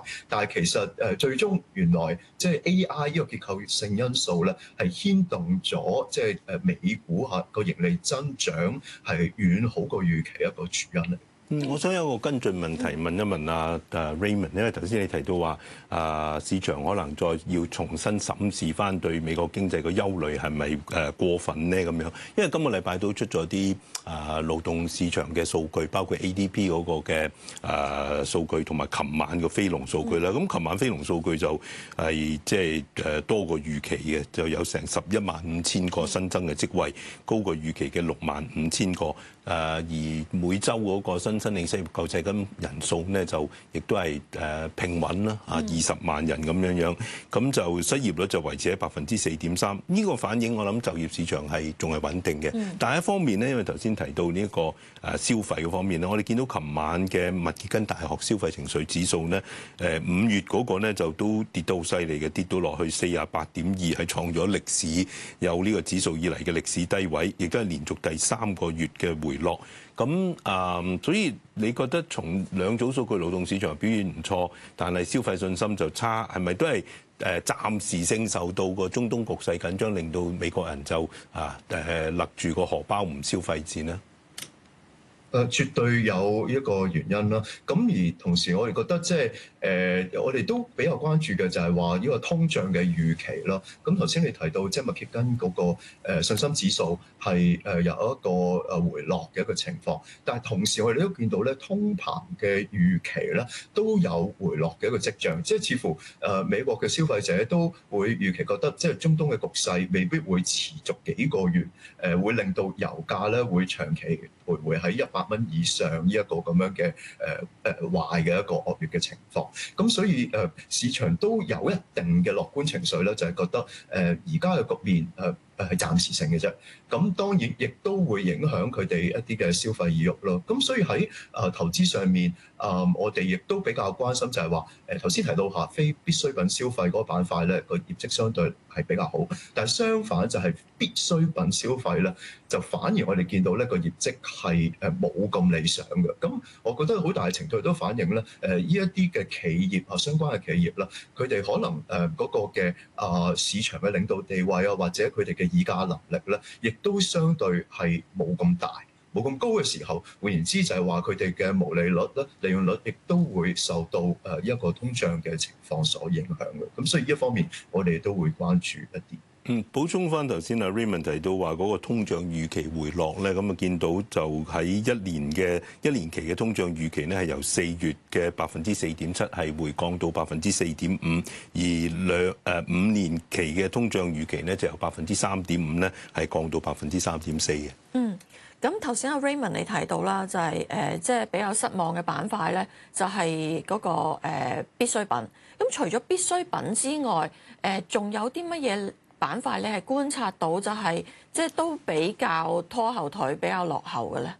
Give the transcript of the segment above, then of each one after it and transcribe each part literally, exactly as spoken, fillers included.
快。但係其實誒最終原來即係 A I 呢個結構性因素咧，係牽動咗即係誒美股嚇個盈利增長係遠好過預期一個主因嚟。 嗯，我想有個跟進問題問一問啊誒 Raymond，因為頭先你提到話啊市場可能再要重新審視翻對美國經濟嘅憂慮係咪誒過分咧咁樣，因為今個禮拜都出咗啲啊勞動市場嘅數據，包括 A D P 嗰個嘅誒數據，同埋琴晚嘅非農數據啦。咁琴晚非農數據就係即係誒多過預期嘅，就有成十一萬五千個新增嘅職位，高過預期嘅六萬五千個。誒而每週嗰個新申領失業救濟金人數咧就亦都係誒平穩啦，啊二十萬人咁樣樣，咁就失業率就維持喺百分之四點三。呢個反映我諗就業市場係仲係穩定嘅。但係一方面咧，因為頭先提到呢個誒消費嗰方面咧，我哋見到琴晚嘅密歇根大學消費情緒指數咧，誒五月嗰個咧就都跌到好犀利嘅，跌到落去四十八點二，係創咗歷史有呢個指數以嚟嘅歷史低位，亦都係連續第三個月嘅回落。咁啊、嗯，所以你覺得從兩組數據，勞動市場表現唔錯，但係消費信心就差，係咪都係誒暫時性受到個中東局勢緊張，令到美國人就啊誒勒住個荷包唔消費戰呢？ 誒絕對有一個原因啦，咁而同時我哋覺得即係誒，我哋都比較關注嘅就係話呢個通脹嘅預期啦。咁頭先你提到即係密歇根嗰個誒信心指數係誒有一個誒回落嘅一個情況，但係同時我哋都見到咧通膨嘅預期咧都有回落嘅一個跡象，即係似乎誒美國嘅消費者都會預期覺得即係中東嘅局勢未必會持續幾個月，誒會令到油價咧會長期徘徊喺一百蚊以上呢一個咁樣嘅誒誒壞嘅一個惡劣嘅情況，咁所以誒市場都有一定嘅樂觀情緒咧，就係覺得誒而家嘅局面誒誒係暫時性嘅啫。咁當然亦都會影響佢哋一啲嘅消費意欲咯。咁所以喺誒投資上面，誒我哋亦都比較關心就係話誒頭先提到嚇非必需品消費嗰個板塊咧個業績相對係比較好，但係相反就係必需品消費咧就反而我哋見到呢個業績係誒冇咁理想嘅。咁我覺得好大程度都反映咧誒呢一啲嘅企業啊相關嘅企業啦，佢哋可能誒嗰個嘅啊市場嘅領導地位啊或者佢哋嘅議價能力咧，亦都相對係冇咁大。冇咁高嘅時候，換言之就係話佢哋嘅毛利率咧、利潤率亦都會受到誒一個通脹嘅情況所影響嘅。咁所以呢一方面，我哋都會關注一啲。 嗯，補充翻頭先阿 Raymond 提到話嗰個通脹預期回落咧，咁啊見到就喺一年嘅一年期嘅通脹預期咧係由四月嘅百分之四點七係回降到百分之四點五，而兩誒五年期嘅通脹預期咧就由百分之三點五咧係降到百分之三點四嘅。 嗯。咁頭先阿 Raymond 你提到啦，就係誒即係比較失望嘅板塊咧，就係嗰個誒必需品。咁除咗必需品之外，誒仲有啲乜嘢板塊你係觀察到就係即係都比較拖後腿、比較落後嘅咧？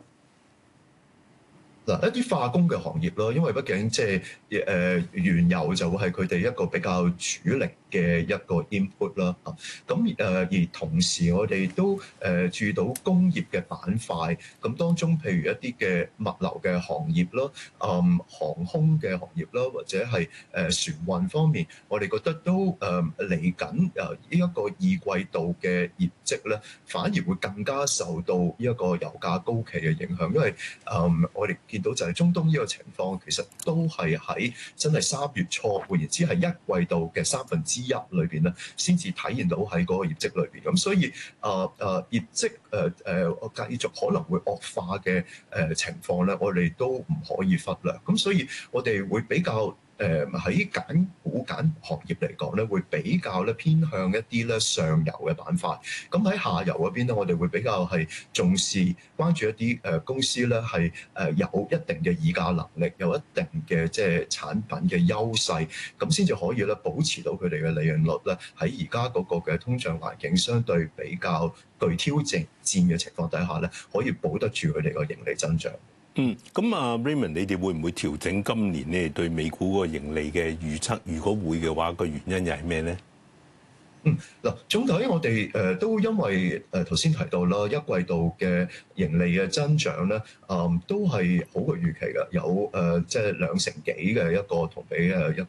嗱，一啲化工嘅行業咯，因為畢竟即係誒原油就會係佢哋一個比較主力嘅一個 input 啦。咁誒而同時我哋都誒注意到工業嘅板塊，咁當中譬如一啲嘅物流嘅行業啦、嗯航空嘅行業啦，或者係誒船運方面，我哋覺得都誒嚟緊誒呢一個二季度嘅業績咧，反而會更加受到呢一個油價高企嘅影響，因為誒、嗯、我哋見到就係中東呢個情況，其實都係喺真係三月初，換言之係一季度嘅三分之一裏邊咧，先至體現到喺嗰個業績裏邊。咁所以誒誒、呃、業績誒誒繼續可能會惡化嘅誒情況咧，我哋都唔可以忽略。咁所以我哋會比較。誒喺揀股揀行業嚟講咧，會比較咧偏向一啲咧上游嘅板塊。咁喺下游嗰邊咧，我哋會比較係重視關注一啲誒公司咧係誒有一定嘅議價能力，有一定嘅即係產品嘅優勢，咁先至可以咧保持到佢哋嘅利潤率咧喺而家嗰個嘅通脹環境相對比較具挑戰戰嘅情況底下咧，可以保得住佢哋個盈利增長。 嗯，咁啊 Raymond，你哋會唔會調整今年咧對美股個盈利嘅預測？如果會嘅話，個原因又係咩咧？ 嗯，嗱，總體我哋誒都因為誒頭先提到啦，一季度嘅盈利嘅增長咧，誒都係好過預期嘅，有誒即係兩成幾嘅一個同比誒一個